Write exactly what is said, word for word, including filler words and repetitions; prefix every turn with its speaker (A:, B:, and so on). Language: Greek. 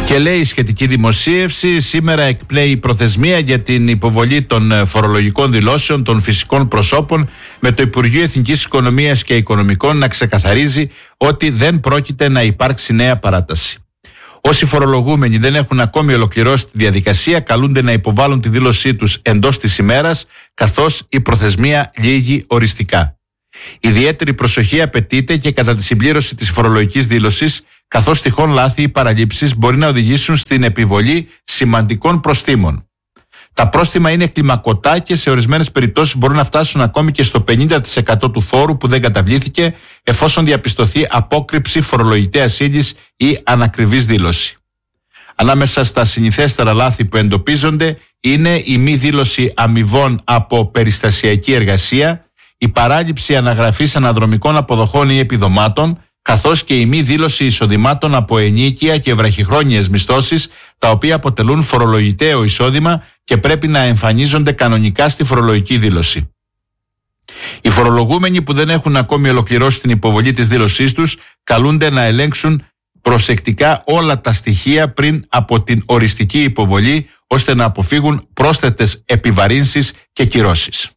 A: Και λέει η σχετική δημοσίευση, σήμερα εκπλέει η προθεσμία για την υποβολή των φορολογικών δηλώσεων των φυσικών προσώπων, με το Υπουργείο Εθνικής Οικονομίας και Οικονομικών να ξεκαθαρίζει ότι δεν πρόκειται να υπάρξει νέα παράταση. Όσοι φορολογούμενοι δεν έχουν ακόμη ολοκληρώσει τη διαδικασία, καλούνται να υποβάλουν τη δήλωσή τους εντός της ημέρας, καθώς η προθεσμία λήγει οριστικά. Ιδιαίτερη προσοχή απαιτείται και κατά τη συμπλήρωση της φορολογικής δήλωσης, καθώς τυχόν λάθη ή παραλήψεις μπορεί να οδηγήσουν στην επιβολή σημαντικών προστίμων. Τα πρόστιμα είναι κλιμακωτά και σε ορισμένες περιπτώσεις μπορούν να φτάσουν ακόμη και στο πενήντα τοις εκατό του φόρου που δεν καταβλήθηκε, εφόσον διαπιστωθεί απόκρυψη φορολογητέας ύλης ή ανακριβής δήλωση. Ανάμεσα στα συνηθέστερα λάθη που εντοπίζονται είναι η μη δήλωση αμοιβών από περιστασιακή εργασία, η παράληψη αναγραφής αναδρομικών αποδοχών ή επιδομάτων, καθώς και η μη δήλωση εισοδημάτων από ενίκεια και βραχυχρόνιες μισθώσεις, τα οποία αποτελούν φορολογητέο εισόδημα και πρέπει να εμφανίζονται κανονικά στη φορολογική δήλωση. Οι φορολογούμενοι που δεν έχουν ακόμη ολοκληρώσει την υποβολή της δήλωσής τους καλούνται να ελέγξουν προσεκτικά όλα τα στοιχεία πριν από την οριστική υποβολή, ώστε να αποφύγουν πρόσθετες επιβαρύνσεις και κυρώσεις.